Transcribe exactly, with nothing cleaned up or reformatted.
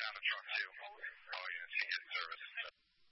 down the truck too. All units can get service.